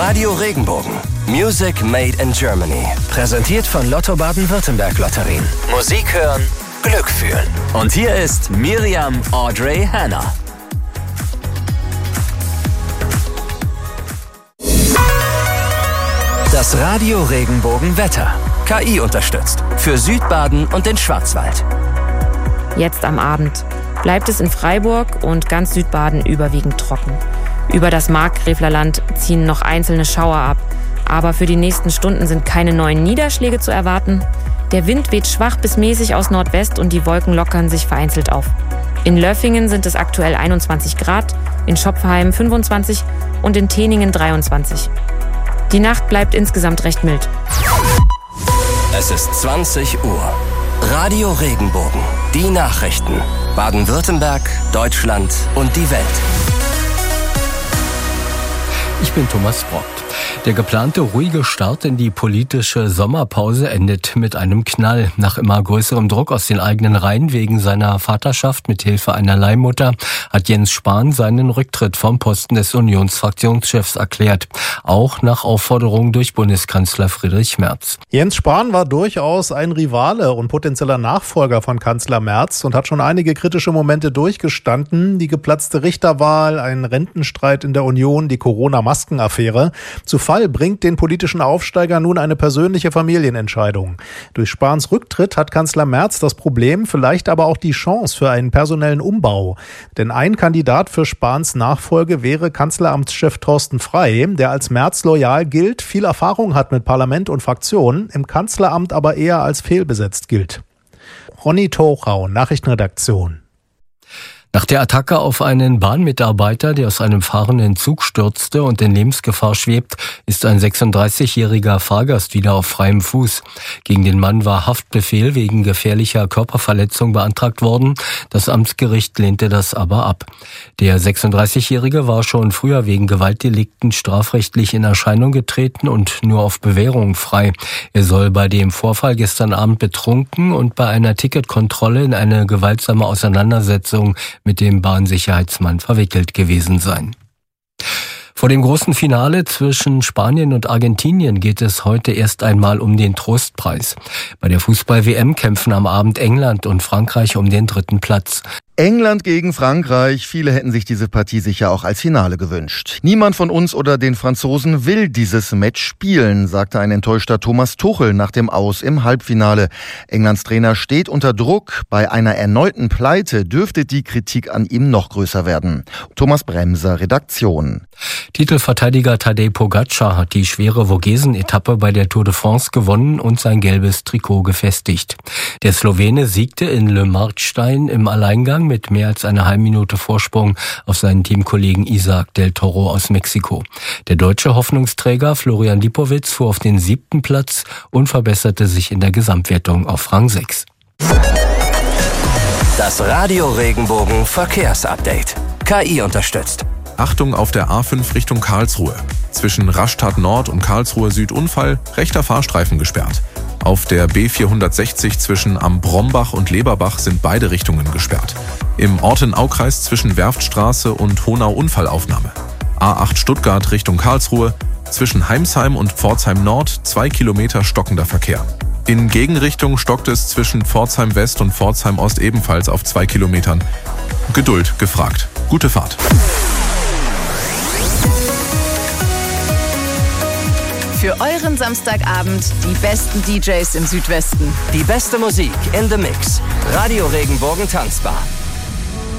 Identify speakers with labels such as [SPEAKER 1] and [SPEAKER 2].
[SPEAKER 1] Radio Regenbogen. Music Made in Germany. Präsentiert von Lotto Baden-Württemberg Lotterien. Musik hören, Glück fühlen. Und hier ist Miriam Audrey Hanna. Das Radio Regenbogen Wetter. KI unterstützt. Für Südbaden und den Schwarzwald.
[SPEAKER 2] Jetzt am Abend bleibt es in Freiburg und ganz Südbaden überwiegend trocken. Über das Markgräfler Land ziehen noch einzelne Schauer ab. Aber für die nächsten Stunden sind keine neuen Niederschläge zu erwarten. Der Wind weht schwach bis mäßig aus Nordwest und die Wolken lockern sich vereinzelt auf. In Löffingen sind es aktuell 21 Grad, in Schopfheim 25 und in Teningen 23. Die Nacht bleibt insgesamt recht mild.
[SPEAKER 1] Es ist 20 Uhr. Radio Regenbogen. Die Nachrichten. Baden-Württemberg, Deutschland und die Welt.
[SPEAKER 3] Ich bin Thomas Brockt. Der geplante ruhige Start in die politische Sommerpause endet mit einem Knall. Nach immer größerem Druck aus den eigenen Reihen wegen seiner Vaterschaft mit Hilfe einer Leihmutter hat Jens Spahn seinen Rücktritt vom Posten des Unionsfraktionschefs erklärt. Auch nach Aufforderung durch Bundeskanzler Friedrich Merz.
[SPEAKER 4] Jens Spahn war durchaus ein Rivale und potenzieller Nachfolger von Kanzler Merz und hat schon einige kritische Momente durchgestanden. Die geplatzte Richterwahl, ein Rentenstreit in der Union, die Corona-Maskenaffäre. Zu Fall bringt den politischen Aufsteiger nun eine persönliche Familienentscheidung. Durch Spahns Rücktritt hat Kanzler Merz das Problem, vielleicht aber auch die Chance für einen personellen Umbau. Denn ein Kandidat für Spahns Nachfolge wäre Kanzleramtschef Thorsten Frey, der als Merz loyal gilt, viel Erfahrung hat mit Parlament und Fraktionen, im Kanzleramt aber eher als fehlbesetzt gilt. Ronny Thorau, Nachrichtenredaktion.
[SPEAKER 3] Nach der Attacke auf einen Bahnmitarbeiter, der aus einem fahrenden Zug stürzte und in Lebensgefahr schwebt, ist ein 36-jähriger Fahrgast wieder auf freiem Fuß. Gegen den Mann war Haftbefehl wegen gefährlicher Körperverletzung beantragt worden. Das Amtsgericht lehnte das aber ab. Der 36-jährige war schon früher wegen Gewaltdelikten strafrechtlich in Erscheinung getreten und nur auf Bewährung frei. Er soll bei dem Vorfall gestern Abend betrunken und bei einer Ticketkontrolle in eine gewaltsame Auseinandersetzung mit dem Bahnsicherheitsmann verwickelt gewesen sein. Vor dem großen Finale zwischen Spanien und Argentinien geht es heute erst einmal um den Trostpreis. Bei der Fußball-WM kämpfen am Abend England und Frankreich um den 3. Platz.
[SPEAKER 5] England gegen Frankreich. Viele hätten sich diese Partie sicher auch als Finale gewünscht. Niemand von uns oder den Franzosen will dieses Match spielen, sagte ein enttäuschter Thomas Tuchel nach dem Aus im Halbfinale. Englands Trainer steht unter Druck. Bei einer erneuten Pleite dürfte die Kritik an ihm noch größer werden. Thomas Bremser, Redaktion.
[SPEAKER 3] Titelverteidiger Tadej Pogačar hat die schwere Vogesen-Etappe bei der Tour de France gewonnen und sein gelbes Trikot gefestigt. Der Slowene siegte in Le Markstein im Alleingang mit mehr als einer halben Minute Vorsprung auf seinen Teamkollegen Isaac del Toro aus Mexiko. Der deutsche Hoffnungsträger Florian Lipowitz fuhr auf den 7. Platz und verbesserte sich in der Gesamtwertung auf Rang 6.
[SPEAKER 1] Das Radio Regenbogen Verkehrsupdate. KI unterstützt.
[SPEAKER 6] Achtung auf der A5 Richtung Karlsruhe. Zwischen Rastatt Nord und Karlsruhe Süd Unfall, rechter Fahrstreifen gesperrt. Auf der B460 zwischen Am Brombach und Leberbach sind beide Richtungen gesperrt. Im Ortenaukreis zwischen Werftstraße und Honau Unfallaufnahme. A8 Stuttgart Richtung Karlsruhe, zwischen Heimsheim und Pforzheim Nord 2 Kilometer stockender Verkehr. In Gegenrichtung stockt es zwischen Pforzheim West und Pforzheim Ost ebenfalls auf 2 Kilometern. Geduld gefragt. Gute Fahrt.
[SPEAKER 7] Für euren Samstagabend die besten DJs im Südwesten.
[SPEAKER 1] Die beste Musik in the Mix. Radio Regenbogen tanzbar.